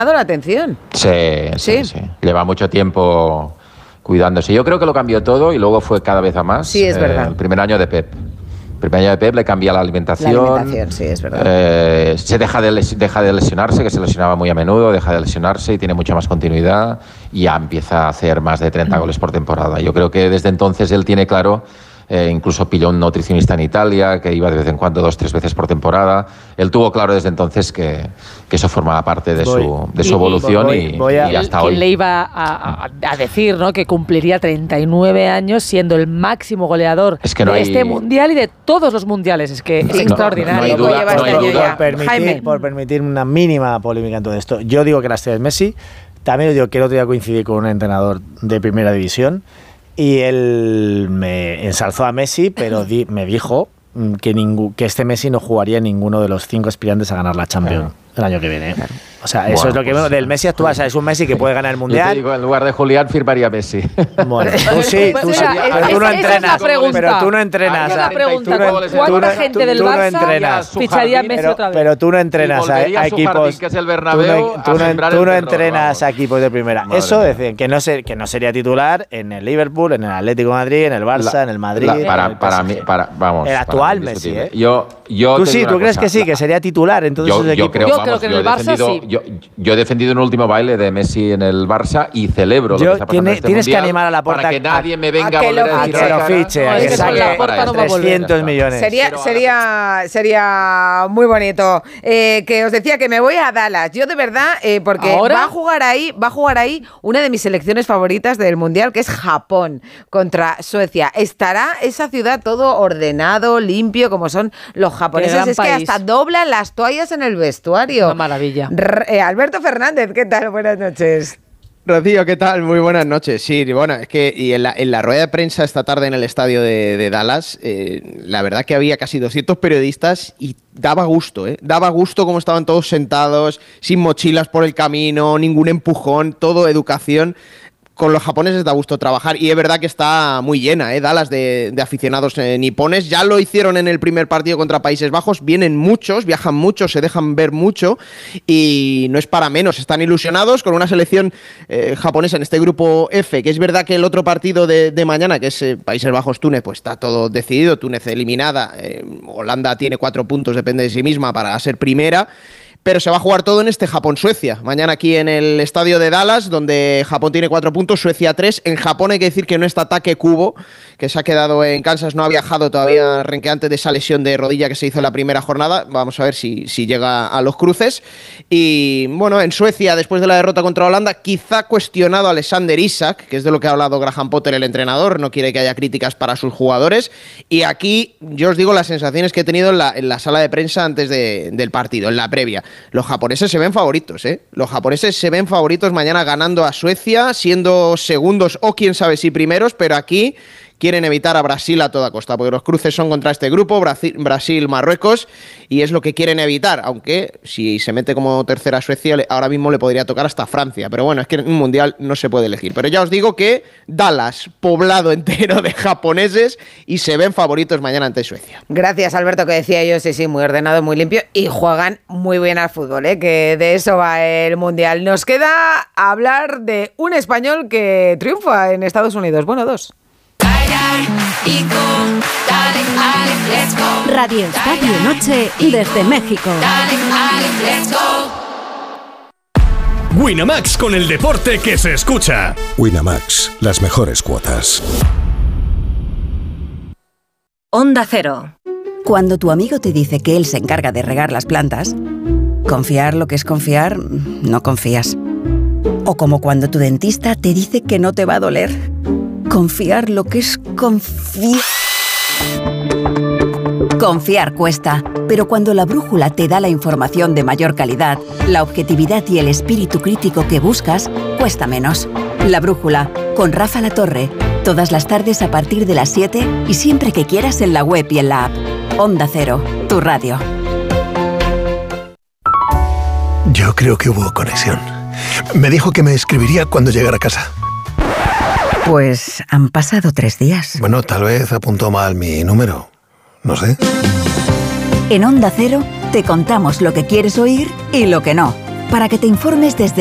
la atención. Sí. Lleva mucho tiempo cuidándose. Yo creo que lo cambió todo y luego fue cada vez a más. Sí, es verdad. El primer año de Pep. El primer año de Pep le cambia la alimentación. Sí, es verdad. Se deja de lesionarse, que se lesionaba muy a menudo, deja de lesionarse y tiene mucha más continuidad y ya empieza a hacer más de 30 goles por temporada. Yo creo que desde entonces él tiene claro. Incluso pilló un nutricionista en Italia que iba de vez en cuando 2-3 veces por temporada. Él tuvo claro desde entonces que eso formaba parte de su evolución y hasta hoy. ¿Quién le iba a decir, ¿no?, que cumpliría 39 años siendo el máximo goleador de este mundial y de todos los mundiales? Es que es extraordinario. No hay duda. Por permitir una mínima polémica en todo esto, yo digo que la estrella es Messi. También os digo que el otro día coincidí con un entrenador de primera división y él me ensalzó a Messi, pero me dijo que este Messi no jugaría en ninguno de los 5 aspirantes a ganar la Champions el año que viene. O sea, eso es lo que veo del Messi actual. O sea, es un Messi que puede ganar el Mundial. Yo te digo, en lugar de Julián firmaría Messi. Bueno, tú sí, pero tú no entrenas. Pero tú no entrenas. ¿Cuánta gente del Barça ficharía a Messi otra vez? Pero tú no entrenas a equipos. Que es el Bernabéu, tú no entrenas a equipos de primera. Eso decir que no sería titular en el Liverpool, en el Atlético de Madrid, en el Barça, en el Madrid. Para mí, vamos. El actual Messi, ¿eh? ¿Tú crees que sí, que sería titular en todos esos equipos? Yo creo que en el Barça sí. Yo he defendido un último baile de Messi en el Barça y celebro lo que está pasando en este tienes mundial que animar a Laporta para que nadie me venga a a volver a decir que lo fiche, a que saque 300 millones. Sería muy bonito. Que os decía que me voy a Dallas. Yo de verdad, porque va a jugar ahí una de mis selecciones favoritas del mundial, que es Japón contra Suecia. Estará esa ciudad todo ordenado, limpio, como son los japoneses. Es que hasta doblan las toallas en el vestuario. Una maravilla. Alberto Fernández, ¿qué tal? Buenas noches. Rocío, ¿qué tal? Muy buenas noches. Sí, bueno, es que en la rueda de prensa esta tarde en el estadio de Dallas, la verdad que había casi 200 periodistas y daba gusto, ¿eh? Daba gusto cómo estaban todos sentados, sin mochilas por el camino, ningún empujón, todo educación. Con los japoneses da gusto trabajar y es verdad que está muy llena, Dallas de aficionados nipones. Ya lo hicieron en el primer partido contra Países Bajos, vienen muchos, viajan muchos, se dejan ver mucho y no es para menos, están ilusionados con una selección japonesa en este grupo F, que es verdad que el otro partido de mañana, que es Países Bajos-Túnez, pues está todo decidido, Túnez eliminada, Holanda tiene 4 puntos, depende de sí misma para ser primera. Pero se va a jugar todo en este Japón-Suecia. Mañana aquí en el estadio de Dallas, donde Japón tiene 4 puntos, Suecia 3. En Japón hay que decir que no está Take Kubo, que se ha quedado en Kansas, no ha viajado todavía renqueante de esa lesión de rodilla que se hizo en la primera jornada. Vamos a ver si llega a los cruces. Y bueno, en Suecia, después de la derrota contra Holanda, quizá cuestionado a Alexander Isak, que es de lo que ha hablado Graham Potter, el entrenador. No quiere que haya críticas para sus jugadores. Y aquí, yo os digo las sensaciones que he tenido en la sala de prensa antes del partido, en la previa. Los japoneses se ven favoritos, ¿eh? Los japoneses se ven favoritos mañana ganando a Suecia, siendo segundos o quién sabe si primeros, pero aquí quieren evitar a Brasil a toda costa, porque los cruces son contra este grupo, Brasil-Marruecos, y es lo que quieren evitar, aunque si se mete como tercera Suecia, ahora mismo le podría tocar hasta Francia, pero bueno, es que en un mundial no se puede elegir. Pero ya os digo que Dallas, poblado entero de japoneses, y se ven favoritos mañana ante Suecia. Gracias, Alberto, que decía yo, sí, muy ordenado, muy limpio, y juegan muy bien al fútbol, que de eso va el mundial. Nos queda hablar de un español que triunfa en Estados Unidos, bueno, 2. Radio Estadio Noche desde México. Winamax, con el deporte que se escucha. Winamax, las mejores cuotas. Onda Cero. Cuando tu amigo te dice que él se encarga de regar las plantas, confiar lo que es confiar, no confías. O como cuando tu dentista te dice que no te va a doler. Confiar lo que es confiar. Confiar cuesta, pero cuando la brújula te da la información de mayor calidad, la objetividad y el espíritu crítico que buscas, cuesta menos. La brújula, con Rafa Latorre, todas las tardes a partir de las 7 y siempre que quieras en la web y en la app. Onda Cero, tu radio. Yo creo que hubo conexión. Me dijo que me escribiría cuando llegara a casa. Pues han pasado 3 días. Bueno, tal vez apuntó mal mi número. No sé. En Onda Cero te contamos lo que quieres oír y lo que no. para que te informes desde